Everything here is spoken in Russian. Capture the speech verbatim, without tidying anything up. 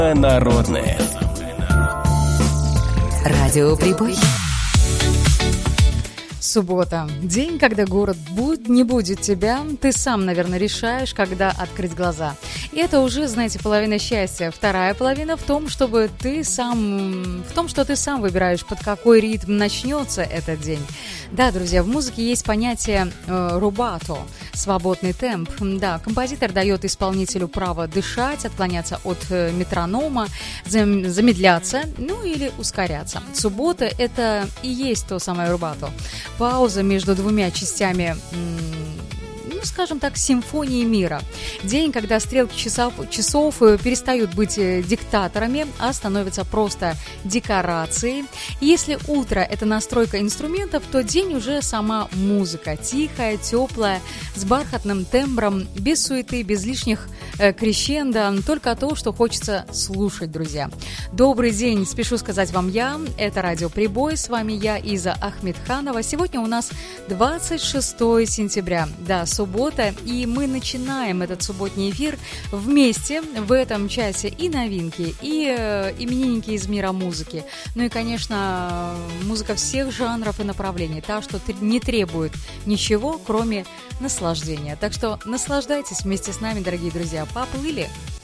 Народное. Радио Прибой. Суббота. День, когда город буд- не будет тебя. Ты сам, наверное, решаешь, когда открыть глаза. И это уже, знаете, половина счастья. Вторая половина в том, чтобы ты сам... В том, что ты сам выбираешь, под какой ритм начнется этот день. Да, друзья, в музыке есть понятие э, рубато, свободный темп. Да, композитор дает исполнителю право дышать, отклоняться от э, метронома, зам- замедляться, ну или ускоряться. Суббота — это и есть то самое рубато. Пауза между двумя частями, ну, скажем так, симфонии мира. День, когда стрелки часов, часов перестают быть диктаторами, а становятся просто декорацией. И если утро — это настройка инструментов, то день уже сама музыка. Тихая, теплая, с бархатным тембром, без суеты, без лишних э, крещендо, только то, что хочется слушать, друзья. Добрый день, спешу сказать вам я. Это Радио Прибой, с вами я, Иза Ахмедханова. Сегодня у нас двадцать шестое сентября, да, суббота, и мы начинаем этот субботний эфир вместе. В этом часе и новинки, и э, именинники из мира музыки. Ну и, конечно, музыка всех жанров и направлений, та, что не требует ничего, кроме наслаждения. Так что наслаждайтесь вместе с нами, дорогие друзья. Поплыли!